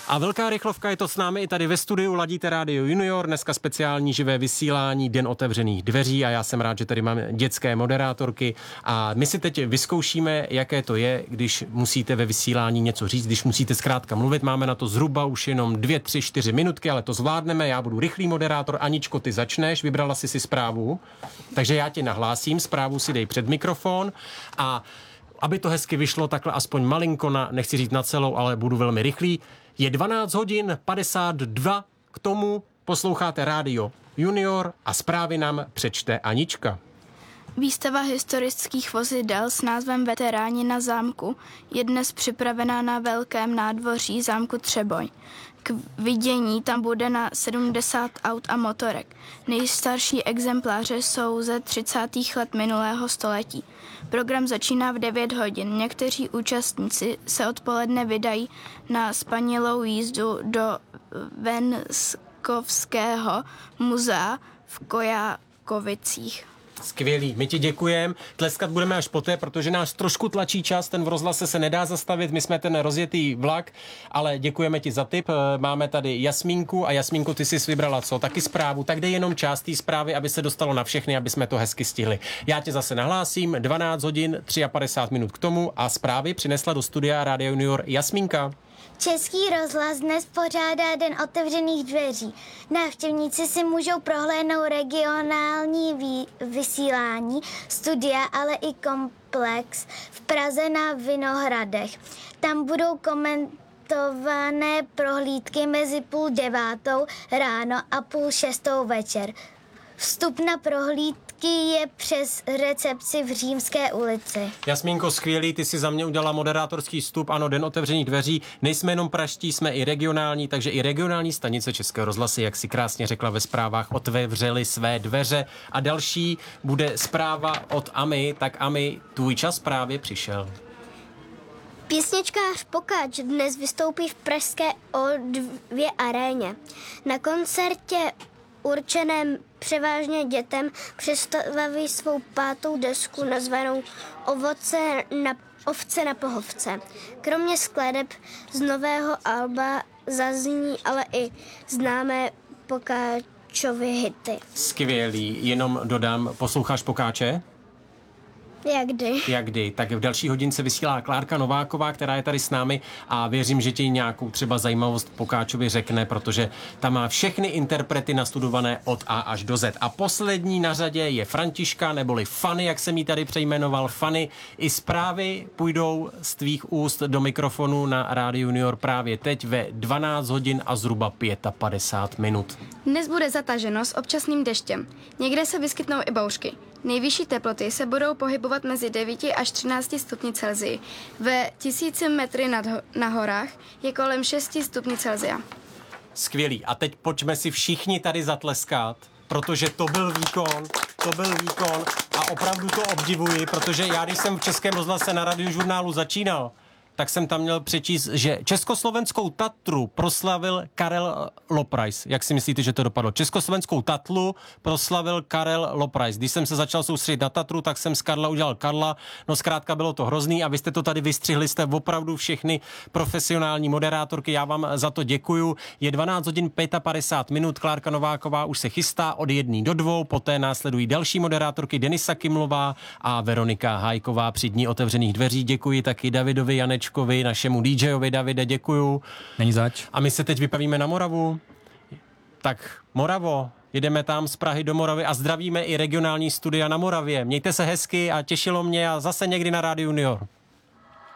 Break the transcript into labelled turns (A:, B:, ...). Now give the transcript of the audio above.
A: A velká rychlovka je to s námi i tady ve studiu, ladíte Rádio Junior, dneska speciální živé vysílání, den otevřených dveří a já jsem rád, že tady máme dětské moderátorky a my si teď vyzkoušíme, jaké to je, když musíte ve vysílání něco říct, když musíte zkrátka mluvit, máme na to zhruba už jenom 2, 3, 4 minutky, ale to zvládneme, já budu rychlý moderátor, Aničko, ty začneš, vybrala jsi si zprávu, takže já tě nahlásím, zprávu si dej před mikrofon a aby to hezky vyšlo takhle aspoň malinko, nechci říct na celou, ale budu velmi rychlý. Je 12 hodin 52, k tomu posloucháte Rádio Junior a zprávy nám přečte Anička.
B: Výstava historických vozidel s názvem Veteráni na zámku je dnes připravená na velkém nádvoří zámku Třeboň. K vidění tam bude na 70 aut a motorek. Nejstarší exempláře jsou ze 30. let minulého století. Program začíná v 9 hodin. Někteří účastníci se odpoledne vydají na spanilou jízdu do Venskovského muzea v Kojákovicích.
A: Skvělý, my ti děkujeme. Tleskat budeme až poté, protože nás trošku tlačí čas, ten v rozhlase se nedá zastavit, my jsme ten rozjetý vlak, ale děkujeme ti za tip. Máme tady Jasmínku a Jasmínku, ty jsi vybrala co? Taky zprávu, tak dej jenom část té zprávy, aby se dostalo na všechny, aby jsme to hezky stihli. Já tě zase nahlásím, 12 hodin 53 minut k tomu a zprávy přinesla do studia Rádio Junior Jasmínka.
C: Český rozhlas dnes pořádá Den otevřených dveří. Návštěvníci si můžou prohlédnout regionální vysílání, studia, ale i komplex v Praze na Vinohradech. Tam budou komentované prohlídky mezi 8:30 ráno a 5:30 večer. Vstup na prohlídky je přes recepci v Římské ulici.
A: Jasmínko, skvělý, ty si za mě udělala moderátorský vstup, ano, Den otevřených dveří. Nejsme jenom praští, jsme i regionální, takže i regionální stanice Českého rozhlasy, jak si krásně řekla ve zprávách, otevřely své dveře. A další bude zpráva od Ami, tak Ami, tvůj čas právě přišel.
C: Písničkář Pokáč dnes vystoupí v pražské O2 aréně. Na koncertě určeném převážně dětem představí svou 5. desku nazvanou Ovce na pohovce. Kromě skladeb z nového alba zazní ale i známé Pokáčovy hity.
A: Skvělý, jenom dodám, posloucháš Pokáče?
C: Jak kdy.
A: Tak v další hodince vysílá Klárka Nováková, která je tady s námi a věřím, že ti nějakou třeba zajímavost Pokáčovi řekne, protože tam má všechny interprety nastudované od A až do Z. A poslední na řadě je Františka, neboli Fanny, jak jsem jí tady přejmenoval. Fanny, i zprávy půjdou z tvých úst do mikrofonu na Rádio Junior právě teď ve 12 hodin a zhruba 55 minut.
B: Dnes bude zataženo s občasným deštěm. Někde se vyskytnou i bouřky. Nejvyšší teploty se budou pohybovat mezi 9 až 13 stupni Celsia. Ve 1000 metry na horách je kolem 6 stupni Celsia.
A: Skvělý. A teď pojďme si všichni tady zatleskat, protože to byl výkon a opravdu to obdivuji, protože já, když jsem v Českém rozhlase na Radiožurnálu začínal, tak jsem tam měl přečíst, že československou Tatru proslavil Karel Loprais. Jak si myslíte, že to dopadlo? Československou Tatlu proslavil Karel Loprais. Když jsem se začal soustředit na Tatru, tak jsem z Karla udělal Karla. No zkrátka bylo to hrozný a vy jste to tady vystřihli, jste opravdu všechny profesionální moderátorky. Já vám za to děkuju. Je 12 hodin 55 minut. Klárka Nováková už se chystá od 1 do 2. Poté následují další moderátorky Denisa Kimlová a Veronika Hájková při Dní otevřených dveří. Děkuji taky Davidovi Janečkovi, našemu DJovi. Davide, děkuju.
D: Není zač.
A: A my se teď vypravíme na Moravu. Tak Moravo, jedeme tam z Prahy do Moravy a zdravíme i regionální studia na Moravě. Mějte se hezky a těšilo mě a zase někdy na Rádiu Junior.